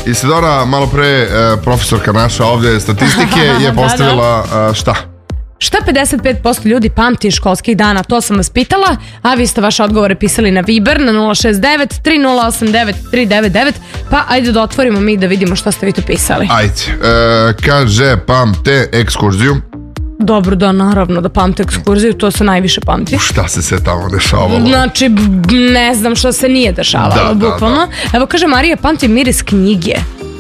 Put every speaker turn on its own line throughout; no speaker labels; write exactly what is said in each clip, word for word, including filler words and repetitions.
Isidora, malo pre profesorka naša ovdje statistike je postavila šta?
Šta pedeset pet posto ljudi pamti iz školskih dana? To sam vas pitala, a vi ste vaše odgovore pisali na Viber na nula šest devet tri nula osam devet tri devet devet, pa ajde da otvorimo mi da vidimo šta ste vi tu pisali.
Ajde, e, kaže pamte ekskurziju.
Dobro, da, naravno da pamte ekskurziju, to se najviše pamti.
Šta se sve tamo dešavalo?
Znači, ne znam što se nije dešavalo, da, bukvalno. Da, da. Evo kaže Marija, pamti miris knjige.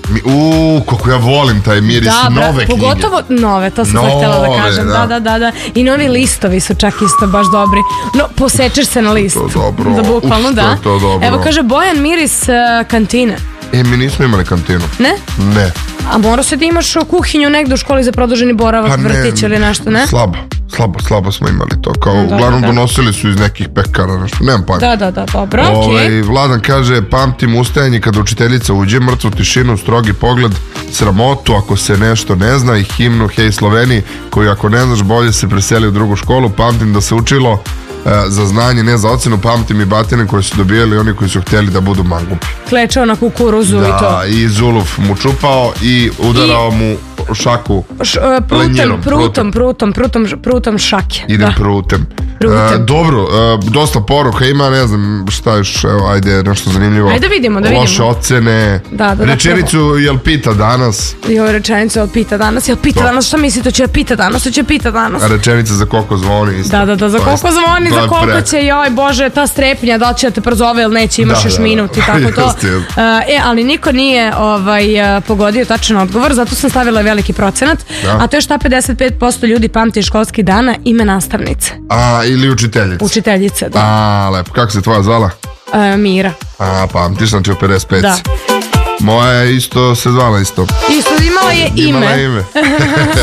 Uuu, kako ja volim taj miris, da, nove knjige.
Pogotovo nove, to sam nove, htjela da kažem. Da. da, da, da. I novi listovi su čak isto baš dobri. No, posečeš se na list.
To dobro.
Da, bukvalno,
Uf,
da.
To dobro.
Evo kaže Bojan, miris uh, kantine.
E, mi nismo imali kantinu.
Ne?
Ne.
A mora se da imaš kuhinju negdje u školi za produženi boravak, pa vrtić ili nešto, ne?
Slabo, slabo, slabo smo imali to. Kao, da, uglavnom da. Donosili su iz nekih pekara, nešto, nemam pojma.
Da, da, da, dobro, okej.
Ovaj, okay. Vladan kaže, pamtim ustajanje kada učiteljica uđe, mrtvu tišinu, strogi pogled, sramotu ako se nešto ne zna i himnu Hej Sloveniji, koju ako ne znaš bolje se preseli u drugu školu. Pamtim da se učilo za znanje, ne za ocenu, pamtim i batine koje su dobijali oni koji su htjeli da budu mangupi.
Klečao na kukuruzu
da,
i to.
Da, i Zuluf mu čupao i udarao I... mu šaku
Š, uh, prutem, lenjerom, prutom, prutom, prutom, prutom šake.
Idem da. prutem. Uh, dobro, uh, dosta poruka ima, ne znam šta još, evo, ajde, nešto zanimljivo.
Ajde vidimo, da vidimo.
Loše ocene.
Da, da,
rečenicu,
da,
jel pita danas?
Jo, rečenicu, jel pita danas? Jel pita to. danas? Šta mislite, će pita danas? Će pita danos?
A rečenica za koliko zvoni isto.
Da, da, da, za koliko zvoni, za koliko pre... će, joj, bože, ta strepnja, da li će da te prozove ili neće, imaš da, još da, minut i tako to. Just, just. Uh, e, ali niko nije ovaj, uh, pogodio tačan odgovor, zato sam stavila veliki procenat, da. A to je šta pedeset pet posto ljudi pamti školski dana, ime nastavnice.
A, ili učiteljice.
Učiteljice, da.
A, lepo. Kako se tvoja zvala?
Uh, Mira.
A, pamtiš, znači u pedeset pet.
Da.
Moja isto se zvala isto.
Isto, imala je ime.
Imala ime.